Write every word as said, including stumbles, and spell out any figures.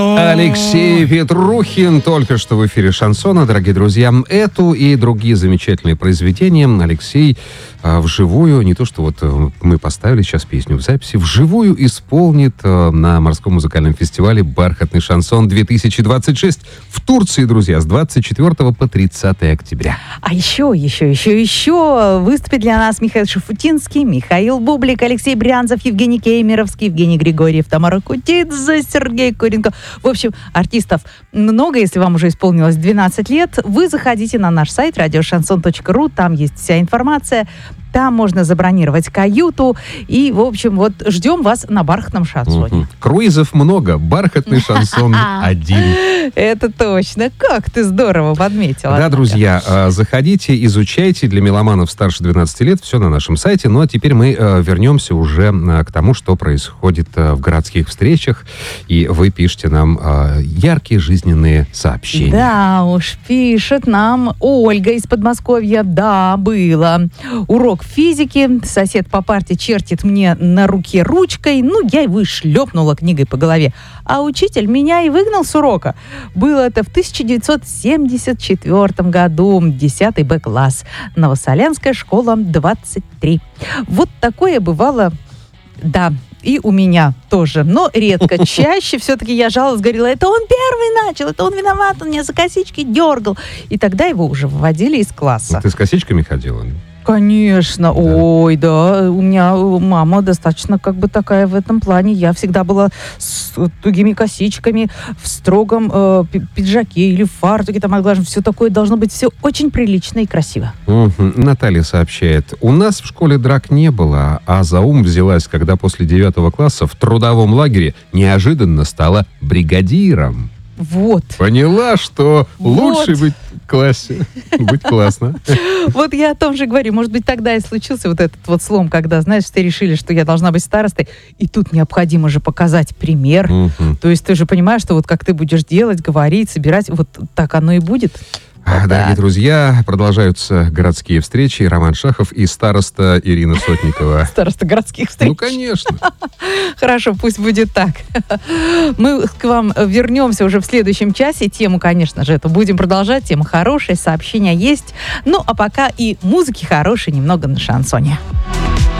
Алексей Петрухин только что в эфире «Шансона». Дорогие друзья, эту и другие замечательные произведения Алексей а, вживую, не то что вот мы поставили сейчас песню в записи, вживую исполнит а, на морском музыкальном фестивале «Бархатный шансон-две тысячи двадцать шесть» в Турции, друзья, с двадцать четвёртого по тридцатое октября. А еще, еще, еще, еще выступит для нас Михаил Шафутинский, Михаил Бублик, Алексей Брянцев, Евгений Кемеровский, Евгений Григорьев, Тамара Кутидзе, Сергей Куренко. В общем, артистов много. Если вам уже исполнилось двенадцать лет, вы заходите на наш сайт радио шансон точка ру, там есть вся информация. Там можно забронировать каюту. И, в общем, вот ждем вас на бархатном шансоне. Угу. Круизов много, бархатный шансон один. Это точно. Как ты здорово подметила. Да, друзья, заходите, изучайте. Для меломанов старше двенадцати лет все на нашем сайте. Ну, а теперь мы вернемся уже к тому, что происходит в городских встречах. И вы пишете нам яркие жизненные сообщения. Да уж, пишет нам Ольга из Подмосковья. Да, было. Урок физики. Сосед по парте чертит мне на руке ручкой. Ну, я его и шлепнула книгой по голове. А учитель меня и выгнал с урока. Было это в тысяча девятьсот семьдесят четвёртом году. десятый Б-класс. Новосолянская школа, двадцать три. Вот такое бывало, да, и у меня тоже, но редко. Чаще все-таки я жаловалась, говорила, это он первый начал, это он виноват, он меня за косички дергал. И тогда его уже выводили из класса. Ну, ты с косичками ходила? Конечно, да. Ой, да, у меня мама достаточно как бы такая в этом плане. Я всегда была с тугими косичками, в строгом э, пиджаке или в фартуке, там, оглажен. Все такое должно быть все очень прилично и красиво. Угу. Наталья сообщает, у нас в школе драк не было, а за ум взялась, когда после девятого класса в трудовом лагере неожиданно стала бригадиром. Вот. Поняла, что вот. Лучше быть в классе, быть классно. Вот я о том же говорю. Может быть, тогда и случился вот этот вот слом, когда, знаешь, все решили, что я должна быть старостой, и тут необходимо же показать пример. Угу. То есть ты же понимаешь, что вот как ты будешь делать, говорить, собирать, вот так оно и будет. Вот дорогие так. друзья, продолжаются городские встречи. Роман Шахов и староста Ирина Сотникова. Староста городских встреч. Ну, конечно. Хорошо, пусть будет так. Мы к вам вернемся уже в следующем часе. Тему, конечно же, эту будем продолжать. Тема хорошая, сообщения есть. Ну, а пока и музыки хорошей немного на шансоне.